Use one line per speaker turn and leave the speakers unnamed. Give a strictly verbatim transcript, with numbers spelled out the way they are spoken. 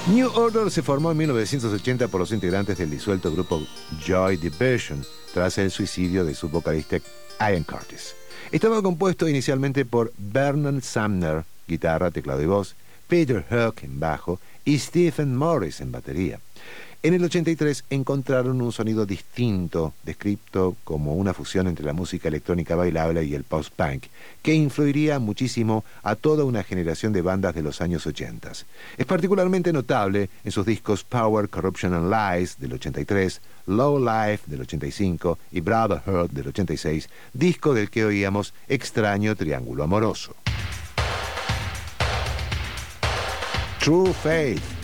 New Order se formó en mil novecientos ochenta por los integrantes del disuelto grupo Joy Division tras el suicidio de su vocalista Ian Curtis. Estaba compuesto inicialmente por Vernon Sumner, guitarra, teclado y voz, Peter Hook en bajo y Stephen Morris en batería. En el ochenta y tres encontraron un sonido distinto, descrito como una fusión entre la música electrónica bailable y el post-punk, que influiría muchísimo a toda una generación de bandas de los años ochenta. Es particularmente notable en sus discos Power, Corruption and Lies del ochenta y tres, Low Life del ochenta y cinco y Brotherhood del ochenta y seis, disco del que oíamos Extraño Triángulo Amoroso. True Faith.